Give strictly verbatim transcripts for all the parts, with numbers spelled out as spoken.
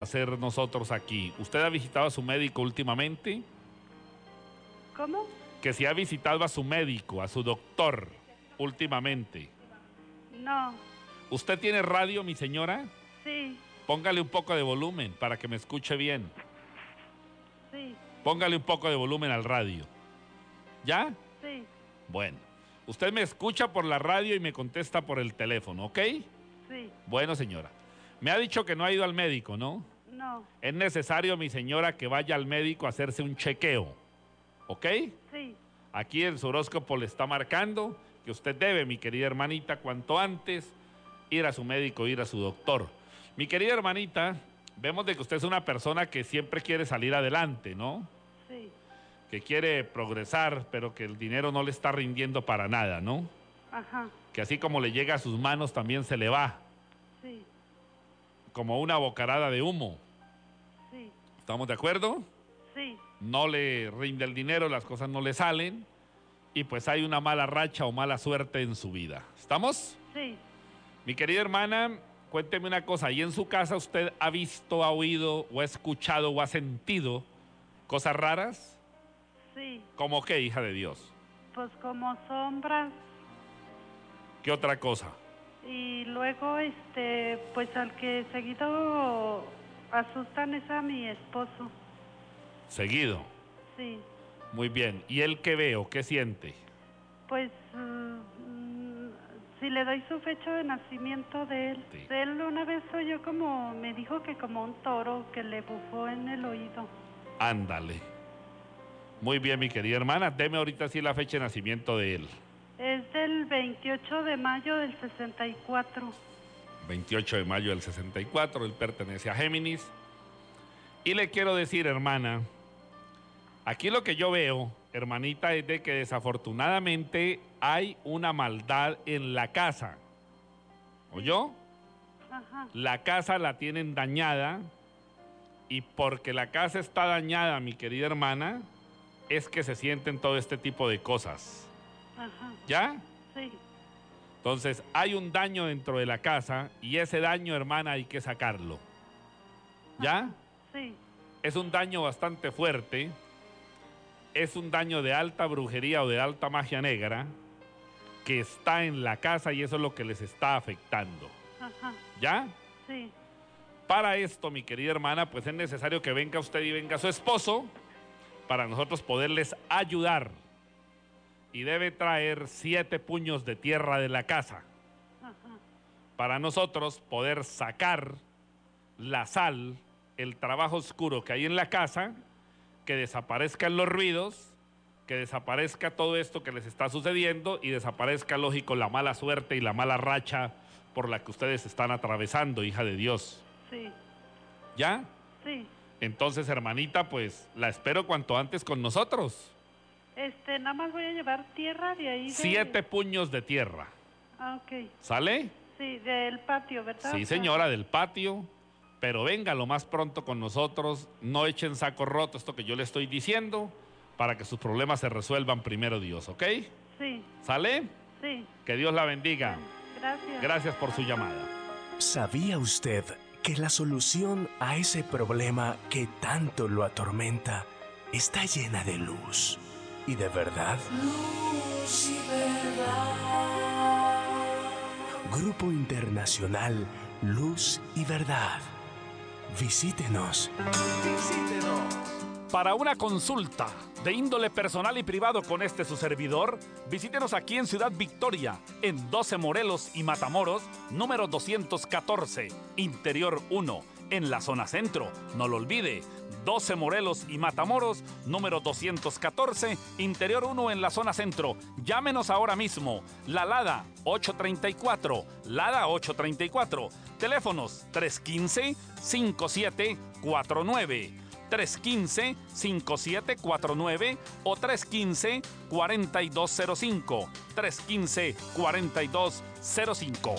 hacer nosotros aquí. ¿Usted ha visitado a su médico últimamente? ¿Cómo? Que si ha visitado a su médico, a su doctor, últimamente. No. ¿Usted tiene radio, mi señora? Sí. Póngale un poco de volumen para que me escuche bien. Sí. Póngale un poco de volumen al radio. ¿Ya? Sí. Bueno. Usted me escucha por la radio y me contesta por el teléfono, ¿ok? Sí. Bueno, señora. Me ha dicho que no ha ido al médico, ¿no? No. Es necesario, mi señora, que vaya al médico a hacerse un chequeo, ¿ok? Sí. Aquí el horóscopo le está marcando que usted debe, mi querida hermanita, cuanto antes ir a su médico, ir a su doctor. Mi querida hermanita, vemos de que usted es una persona que siempre quiere salir adelante, ¿no? Sí. Que quiere progresar, pero que el dinero no le está rindiendo para nada, ¿no? Ajá. Que así como le llega a sus manos, también se le va, Sí. como una bocarada de humo. Sí. ¿Estamos de acuerdo? Sí. No le rinde el dinero, las cosas no le salen, y pues hay una mala racha o mala suerte en su vida. ¿Estamos? Sí. Mi querida hermana, cuénteme una cosa. ¿Ahí en su casa usted ha visto, ha oído, o ha escuchado, o ha sentido cosas raras? Sí. ¿Cómo qué, hija de Dios? Pues como sombras. ¿Qué otra cosa? Y luego, este, pues al que seguido asustan es a mi esposo. Seguido. Sí. Muy bien. ¿Y él qué ve o qué siente? Pues mm, si le doy su fecha de nacimiento de él. Sí. Él una vez oyó como, me dijo que como un toro que le bufó en el oído. Ándale. Muy bien, mi querida hermana. Deme ahorita sí la fecha de nacimiento de él. Es del veintiocho de mayo del sesenta y cuatro. veintiocho de mayo del sesenta y cuatro. Él pertenece a Géminis. Y le quiero decir, hermana, aquí lo que yo veo, hermanita, es de que desafortunadamente hay una maldad en la casa. ¿Oyó? Ajá. La casa la tienen dañada, y porque la casa está dañada, mi querida hermana, es que se sienten todo este tipo de cosas. Ajá. ¿Ya? Sí. Entonces, hay un daño dentro de la casa, y ese daño, hermana, hay que sacarlo. ¿Ya? Ajá. Sí. Es un daño bastante fuerte. Es un daño de alta brujería o de alta magia negra que está en la casa, y eso es lo que les está afectando. Ajá. ¿Ya? Sí. Para esto, mi querida hermana, pues es necesario que venga usted y venga su esposo para nosotros poderles ayudar. Y debe traer siete puños de tierra de la casa Ajá. para nosotros poder sacar la sal, el trabajo oscuro que hay en la casa, que desaparezcan los ruidos, que desaparezca todo esto que les está sucediendo, y desaparezca, lógico, la mala suerte y la mala racha por la que ustedes están atravesando, hija de Dios. Sí. ¿Ya? Sí. Entonces, hermanita, pues la espero cuanto antes con nosotros. Este, nada más voy a llevar tierra de ahí. De... Siete puños de tierra. Ah, ok. ¿Sale? Sí, del patio, ¿verdad? Sí, señora, del patio. Pero venga lo más pronto con nosotros. No echen saco roto esto que yo le estoy diciendo, para que sus problemas se resuelvan primero Dios, ¿ok? Sí. ¿Sale? Sí. Que Dios la bendiga. Gracias. Gracias por su llamada. ¿Sabía usted que la solución a ese problema que tanto lo atormenta está llena de luz y de verdad? Luz y verdad. Grupo Internacional Luz y Verdad. Visítenos. Visítenos. Para una consulta de índole personal y privado con este su servidor, visítenos aquí en Ciudad Victoria, en doce Morelos y Matamoros, número doscientos catorce, Interior uno, en la zona centro. No lo olvide, doce Morelos y Matamoros, número doscientos catorce, Interior uno, en la zona centro. Llámenos ahora mismo. La Lada ocho treinta y cuatro, Lada ocho treinta y cuatro. Teléfonos tres uno cinco, cinco siete cuatro nueve. tres uno cinco, cinco siete cuatro nueve o tres uno cinco, cuatro dos cero cinco. tres uno cinco, cuatro dos cero cinco.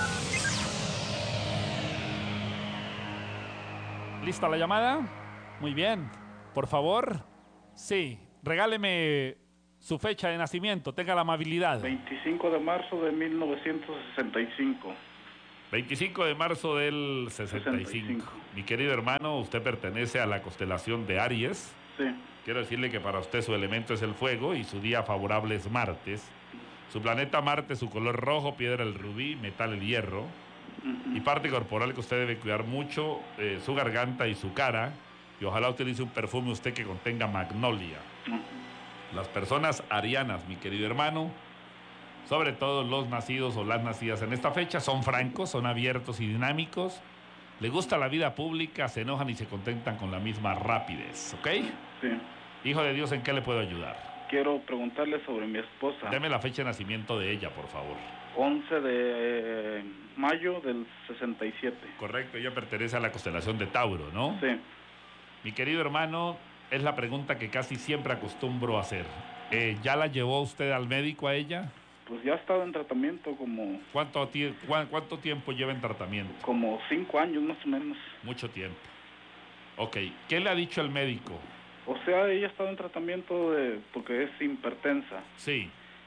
¿Lista la llamada? Muy bien. Por favor. Sí, regáleme su fecha de nacimiento. Tenga la amabilidad. veinticinco de marzo de mil novecientos sesenta y cinco. veinticinco de marzo del sesenta y cinco. sesenta y cinco. Mi querido hermano, usted pertenece a la constelación de Aries. Sí. Quiero decirle que para usted su elemento es el fuego y su día favorable es martes. Su planeta Marte, su color rojo, piedra el rubí, metal el hierro. Uh-huh. Y parte corporal que usted debe cuidar mucho, eh, su garganta y su cara. Y ojalá utilice un perfume usted que contenga magnolia. Uh-huh. Las personas arianas, mi querido hermano, sobre todo los nacidos o las nacidas en esta fecha, son francos, son abiertos y dinámicos. Le gusta la vida pública, se enojan y se contentan con la misma rapidez, ¿ok? Sí. Hijo de Dios, ¿en qué le puedo ayudar? Quiero preguntarle sobre mi esposa. Deme la fecha de nacimiento de ella, por favor. once de mayo del sesenta y siete. Correcto, ella pertenece a la constelación de Tauro, ¿no? Sí. Mi querido hermano, es la pregunta que casi siempre acostumbro a hacer. Eh, ¿Ya la llevó usted al médico a ella? Pues ya ha estado en tratamiento como... ¿Cuánto, tie- cu- ¿Cuánto tiempo lleva en tratamiento? Como cinco años más o menos. Mucho tiempo. Ok, ¿qué le ha dicho el médico? O sea, ella ha estado en tratamiento de porque es hipertensa. Sí.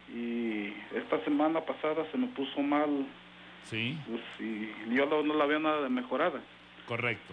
Y esta semana pasada se me puso mal. Sí. Pues, y yo no, no la veo nada de mejorada. Correcto.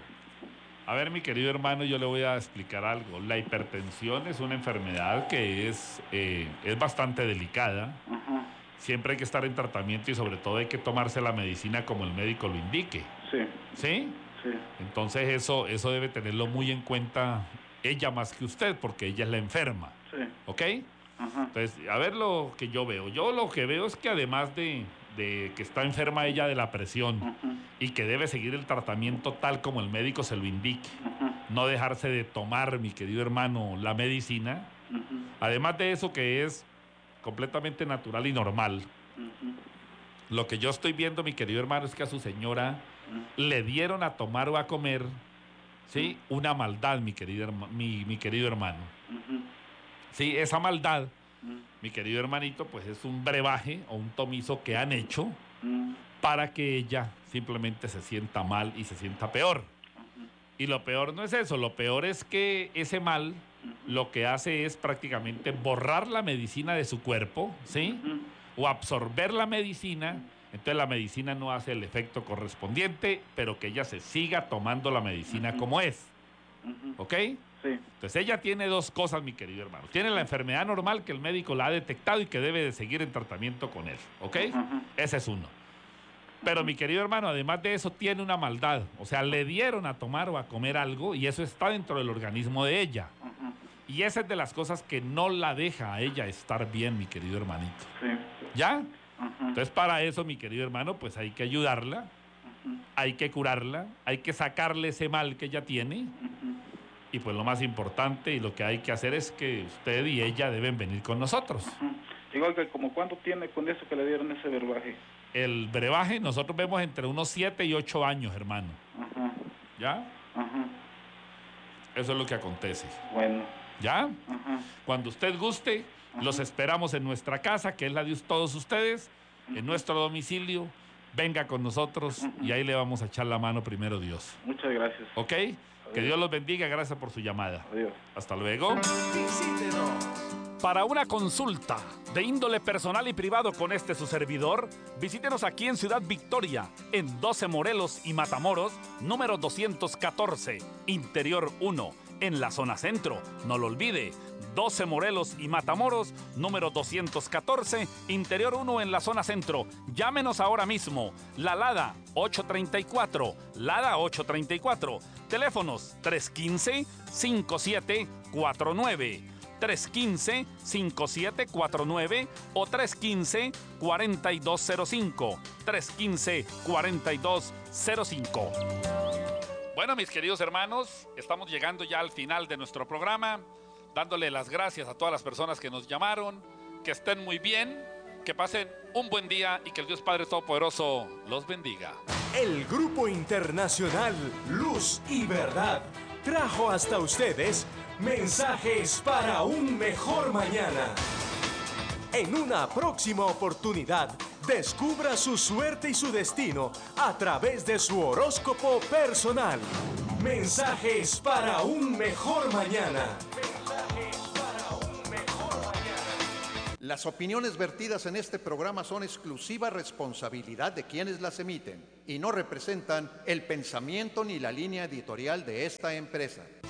A ver, mi querido hermano, yo le voy a explicar algo. La hipertensión es una enfermedad que es, eh, es bastante delicada. Ajá. Siempre hay que estar en tratamiento y sobre todo hay que tomarse la medicina como el médico lo indique. Sí. ¿Sí? Sí. Entonces eso, eso debe tenerlo muy en cuenta ella más que usted, porque ella es la enferma. Sí. ¿Ok? Ajá. Entonces, a ver lo que yo veo. Yo lo que veo es que además de, de que está enferma ella de la presión Ajá. y que debe seguir el tratamiento tal como el médico se lo indique, Ajá. no dejarse de tomar, mi querido hermano, la medicina. Ajá. Además de eso que es completamente natural y normal. Ajá. Lo que yo estoy viendo, mi querido hermano, es que a su señora Ajá. le dieron a tomar o a comer, ¿sí? Una maldad, mi querido, herma- mi, mi querido hermano. Ajá. Sí, esa maldad, Ajá. mi querido hermanito, pues es un brebaje o un tomizo que han hecho Ajá. para que ella simplemente se sienta mal y se sienta peor. Ajá. Y lo peor no es eso, lo peor es que ese mal Ajá. lo que hace es prácticamente borrar la medicina de su cuerpo, ¿sí? Ajá. O absorber la medicina, entonces la medicina no hace el efecto correspondiente, pero que ella se siga tomando la medicina Ujú. como es, Ajá. ¿ok? Sí. Entonces ella tiene dos cosas, mi querido hermano. Tiene la enfermedad normal que el médico la ha detectado y que debe de seguir en tratamiento con él, ¿ok? Ajá. Ese es uno. Pero mi querido hermano, además de eso, tiene una maldad. O sea, le dieron a tomar o a comer algo y eso está dentro del organismo de ella. Ajá. Y esa es de las cosas que no la deja a ella estar bien, mi querido hermanito. Sí. ¿Ya? Ajá. Entonces, para eso, mi querido hermano, pues hay que ayudarla, Ajá. hay que curarla, hay que sacarle ese mal que ella tiene. Ajá. Y pues lo más importante y lo que hay que hacer es que usted y ella deben venir con nosotros. Ajá. Igual que como cuánto tiene con eso que le dieron ese verbaje. El brebaje nosotros vemos entre unos siete y ocho años, hermano. Ajá. ¿Ya? Ajá. Eso es lo que acontece. Bueno. ¿Ya? Ajá. Cuando usted guste, Ajá. los esperamos en nuestra casa, que es la de todos ustedes, en nuestro domicilio. Venga con nosotros y ahí le vamos a echar la mano primero Dios. Muchas gracias. ¿Ok? Que Dios los bendiga. Gracias por su llamada. Adiós. Hasta luego. Visítenos. Para una consulta de índole personal y privado con este su servidor, visítenos aquí en Ciudad Victoria, en doce Morelos y Matamoros, número doscientos catorce, Interior uno, en la zona centro. No lo olvide, doce Morelos y Matamoros, número doscientos catorce, Interior uno en la zona centro. Llámenos ahora mismo. La Lada ocho treinta y cuatro, Lada ocho treinta y cuatro. Teléfonos tres uno cinco, cinco siete cuatro nueve. tres uno cinco, cinco siete cuatro nueve o tres uno cinco, cuatro dos cero cinco. tres uno cinco, cuatro dos cero cinco. Bueno, mis queridos hermanos, estamos llegando ya al final de nuestro programa, dándole las gracias a todas las personas que nos llamaron, que estén muy bien, que pasen un buen día y que el Dios Padre Todopoderoso los bendiga. El Grupo Internacional Luz y Verdad trajo hasta ustedes mensajes para un mejor mañana. En una próxima oportunidad, descubra su suerte y su destino a través de su horóscopo personal. Mensajes para un mejor mañana. Las opiniones vertidas en este programa son exclusiva responsabilidad de quienes las emiten y no representan el pensamiento ni la línea editorial de esta empresa.